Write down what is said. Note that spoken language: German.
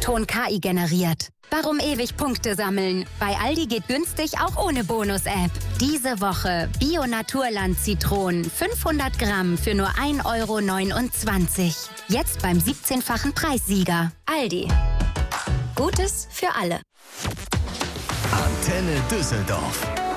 Ton KI generiert. Warum ewig Punkte sammeln? Bei Aldi geht günstig auch ohne Bonus-App. Diese Woche Bio-Naturland Zitronen 500 Gramm für nur 1,29 €. Jetzt beim 17-fachen Preissieger. Aldi. Gutes für alle. Antenne Düsseldorf.